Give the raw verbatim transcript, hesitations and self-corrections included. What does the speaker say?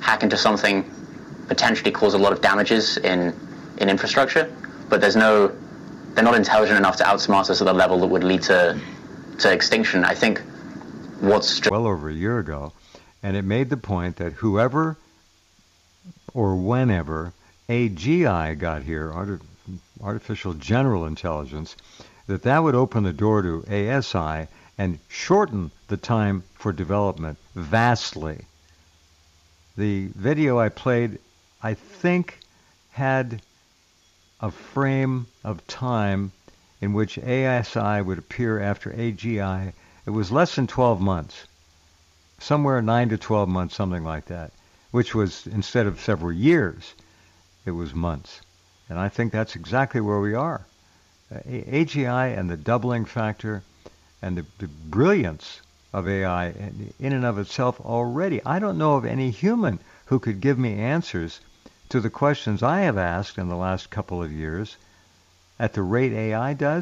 hack into something, potentially cause a lot of damages in, in infrastructure, but there's no, they're not intelligent enough to outsmart us at the level that would lead to, to extinction. I think what's... Well over a year ago, and it made the point that whoever or whenever A G I got here, Artificial General Intelligence, that that would open the door to A S I and shorten the time for development vastly. The video I played, I think, had a frame of time in which A S I would appear after A G I. It was less than twelve months, somewhere nine to twelve months, something like that, which was, instead of several years, it was months. And I think that's exactly where we are. A G I and the doubling factor and the, the brilliance of A I in and of itself already. I don't know of any human who could give me answers to the questions I have asked in the last couple of years at the rate A I does.